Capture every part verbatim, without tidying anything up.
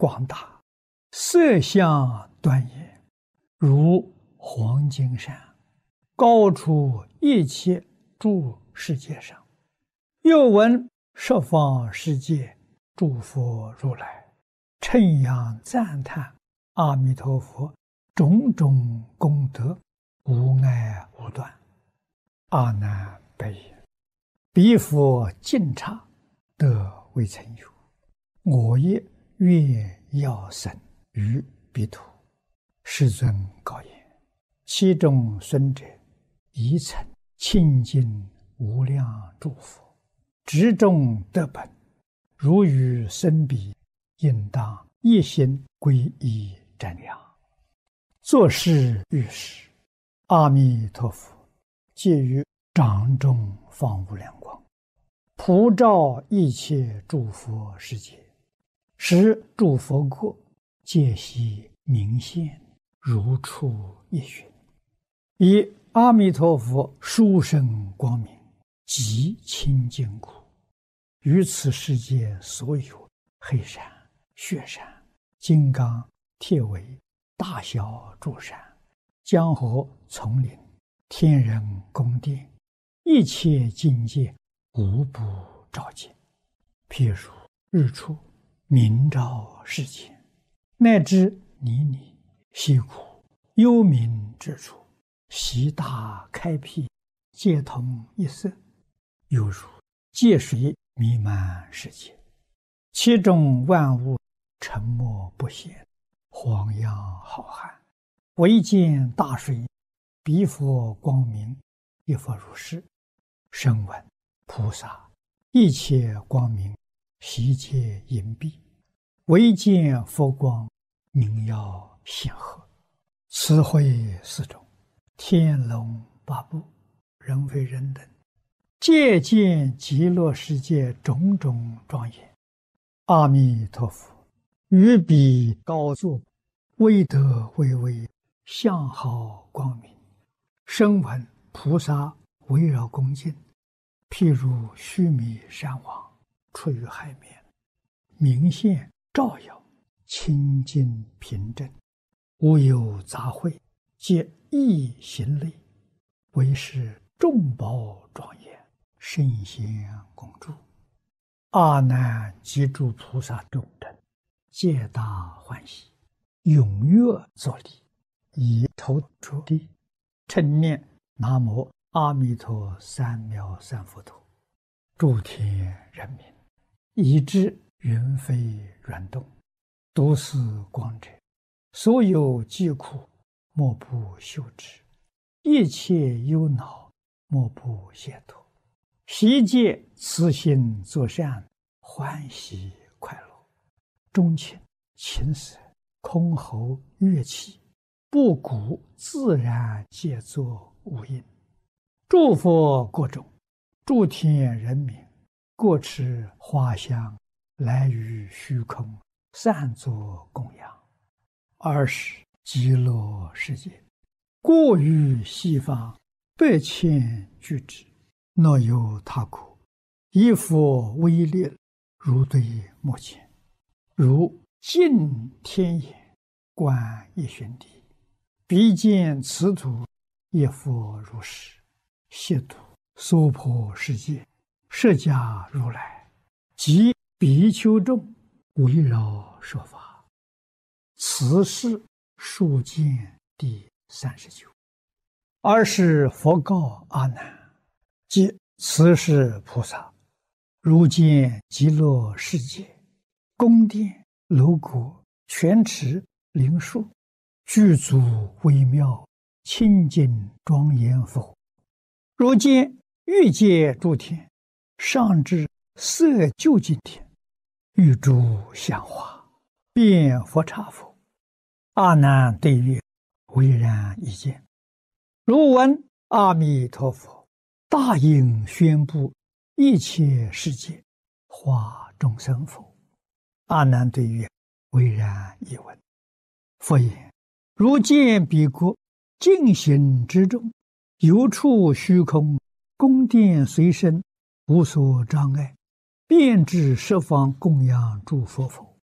广大，色相端严，如黄金山，高出一切诸世界上。又闻十方世界诸佛如来称扬赞叹阿弥陀佛种种功德，无碍无断。阿难白言：彼佛尽刹得未曾有，我也愿要生于彼土。世尊告言：其中孙者，宜曾清净无量诸佛，执众得本，如与生彼，应当一心皈依瞻仰。作是遇事，阿弥陀佛借于掌中放无量光，普照一切诸佛世界，使诸佛国皆悉明现，如出一寻。以阿弥陀佛殊胜光明，极清净故，于此世界所有黑山、雪山、金刚、铁围、大小诸山、江河、丛林、天人宫殿，一切境界无不照见。譬如日出明照世间，乃至泥泞、溪谷、幽冥之处，悉大开辟，皆通一色，犹如界水弥漫世界，其中万物沉没不显，荒洋浩瀚，唯见大水，彼佛光明，亦复如是。声闻菩萨一切光明，悉皆隐蔽，唯见佛光，明耀显赫。此会四种，天龙八部，人非人等，皆见极乐世界种种庄严。阿弥陀佛于彼高坐，威德巍巍，相好光明。声闻菩萨围绕恭敬，譬如须弥山王出于海面，明现照耀，清净平正，无有杂秽，皆一行类，为是众宝庄严，圣贤共住。阿难及诸菩萨众等，皆大欢喜，踊跃作礼，以头着地，称念南无阿弥陀三藐三菩提。诸天人民，以至云飞软动，都是光者，所有疾苦，莫不休止；一切忧恼，莫不解脱。悉皆慈心作善，欢喜快乐。钟磬、琴瑟、箜篌、乐器，布谷自然皆作无应。诸佛国中，诸天人民，各持花香，来于虚空，散作供养。二是极乐世界，过于西方百千俱胝，若有他国，以佛威力，如对目前，如尽天眼，观一旬地，彼见此土，亦复如是。悉土娑婆世界，释迦如来及比丘众，围绕说法。此是数见第三十九。二是佛告阿难：即此是菩萨，如见极乐世界，宫殿、楼阁、泉池、灵树，具足微妙，清净庄严否？如见欲界诸天，上至色究竟天，欲诸香花，遍佛刹否？阿难对曰：唯然一见。如闻阿弥陀佛大应宣布一切世界，化众生否？阿难对曰：唯然一闻。佛言：如见彼国净行之中，有处虚空，宫殿随身，无所障碍，遍至十方供养诸佛否？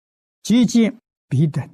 即见彼等